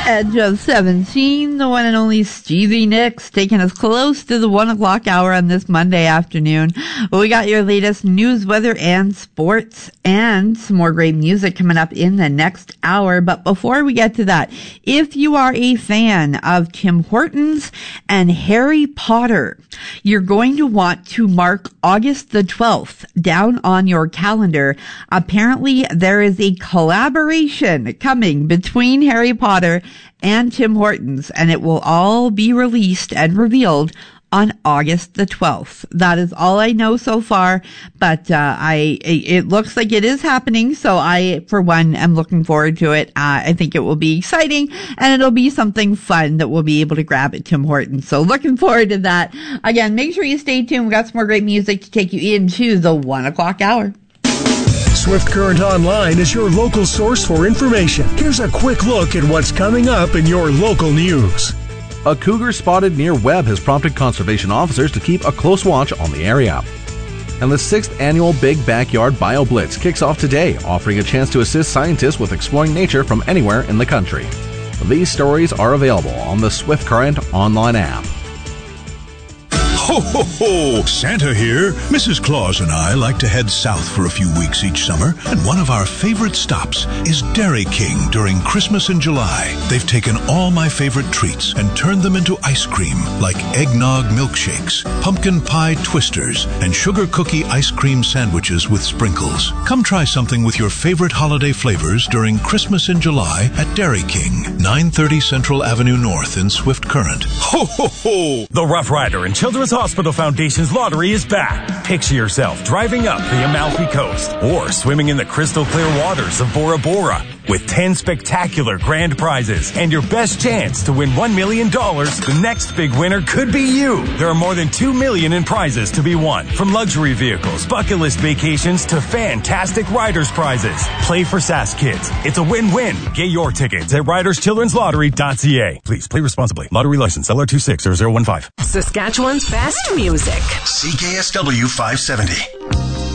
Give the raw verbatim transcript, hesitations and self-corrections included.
Edge of seventeen, the one and only Stevie Nicks, taking us close to the one o'clock hour on this Monday afternoon. We got your latest news, weather, and sports, and some more great music coming up in the next hour. But before we get to that, if you are a fan of Tim Hortons and Harry Potter, you're going to want to mark August the twelfth down on your calendar. Apparently, there is a collaboration coming between Harry Potter and Tim Hortons, and it will all be released and revealed on August the twelfth. That is all I know so far, but uh, I it looks like it is happening, so I, for one, am looking forward to it. Uh, I think it will be exciting, and it'll be something fun that we'll be able to grab at Tim Hortons. So looking forward to that. Again, make sure you stay tuned. We've got some more great music to take you into the one o'clock hour. Swift Current Online is your local source for information. Here's a quick look at what's coming up in your local news. A cougar spotted near Webb has prompted conservation officers to keep a close watch on the area. And the sixth annual Big Backyard BioBlitz kicks off today, offering a chance to assist scientists with exploring nature from anywhere in the country. These stories are available on the Swift Current Online app. Ho, ho, ho! Santa here. Missus Claus and I like to head south for a few weeks each summer, and one of our favorite stops is Dairy King during Christmas in July. They've taken all my favorite treats and turned them into ice cream, like eggnog milkshakes, pumpkin pie twisters, and sugar cookie ice cream sandwiches with sprinkles. Come try something with your favorite holiday flavors during Christmas in July at Dairy King, nine thirty Central Avenue North in Swift Current. Ho, ho, ho! The Rough Rider and Children's Hospital Foundation's lottery is back. Picture yourself driving up the Amalfi Coast or swimming in the crystal clear waters of Bora Bora with ten spectacular grand prizes and your best chance to win one million dollars. The next big winner could be you. There are more than two million dollars in prizes to be won, from luxury vehicles, bucket list vacations to fantastic Riders prizes. Play for S A S Kids. It's a win-win. Get your tickets at riders children's lottery dot c a. Please play responsibly. Lottery license L R two six zero zero one five. Saskatchewan's best music. C K S W five seventy.